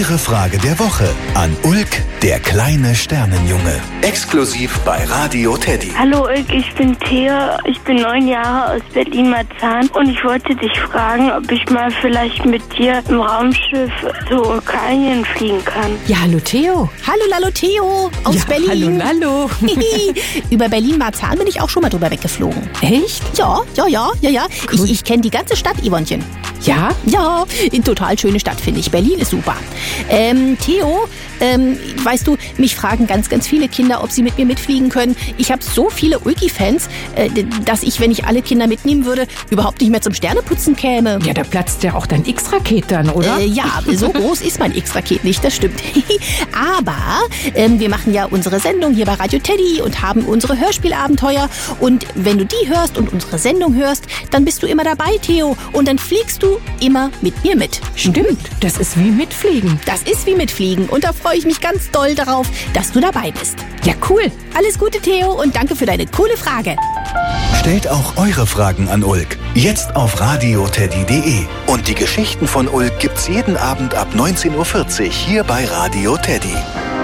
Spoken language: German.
Eure Frage der Woche an Ulk, der kleine Sternenjunge. Exklusiv bei Radio Teddy. Hallo Ulk, ich bin Theo, ich bin 9 Jahre aus Berlin-Marzahn und ich wollte dich fragen, ob ich mal vielleicht mit dir im Raumschiff zu Vulkanien fliegen kann. Ja, hallo Theo. Hallo Lalo Theo aus Berlin. Hallo. Über Berlin-Marzahn bin ich auch schon mal drüber weggeflogen. Echt? Ja. Cool. Ich kenne die ganze Stadt, Yvonnchen. Ja? Ja, eine total schöne Stadt, finde ich. Berlin ist super. Theo, weißt du, mich fragen ganz, ganz viele Kinder, ob sie mit mir mitfliegen können. Ich habe so viele Ulki-Fans, dass ich, wenn ich alle Kinder mitnehmen würde, überhaupt nicht mehr zum Sterneputzen käme. Ja, da platzt ja auch dein X-Raket dann, oder? Ja, so groß ist mein X-Raket nicht, das stimmt. Aber wir machen ja unsere Sendung hier bei Radio Teddy und haben unsere Hörspielabenteuer. Und wenn du die hörst und unsere Sendung hörst, dann bist du immer dabei, Theo. Und dann fliegst du immer mit mir mit. Stimmt, das ist wie mitfliegen. Das ist wie mitfliegen und da freue ich mich ganz doll darauf, dass du dabei bist. Ja, cool. Alles Gute, Theo, und danke für deine coole Frage. Stellt auch eure Fragen an Ulk. Jetzt auf radioteddy.de. Und die Geschichten von Ulk gibt's jeden Abend ab 19:40 Uhr hier bei Radio Teddy.